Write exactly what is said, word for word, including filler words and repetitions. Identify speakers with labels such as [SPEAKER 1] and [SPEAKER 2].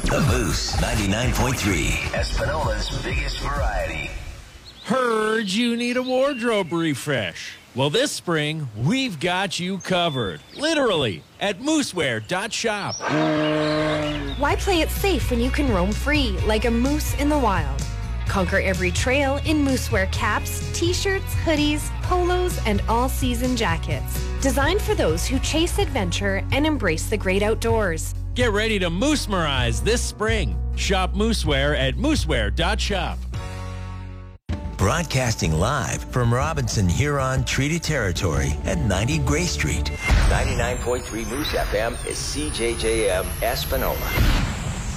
[SPEAKER 1] The Moose ninety-nine point three, Espanola's biggest variety.
[SPEAKER 2] Heard you need a wardrobe refresh. Well, this spring, we've got you covered. Literally, at moosewear dot shop.
[SPEAKER 3] Why play it safe when you can roam free like a moose in the wild? Conquer every trail in moosewear caps, t-shirts, hoodies, polos, and all-season jackets. Designed for those who chase adventure and embrace the great outdoors.
[SPEAKER 2] Get ready to moose-merize this spring. Shop moosewear at moosewear dot shop.
[SPEAKER 1] Broadcasting live from Robinson Huron Treaty Territory at ninety Gray Street. ninety-nine point three Moose F M is C J J M Espanola.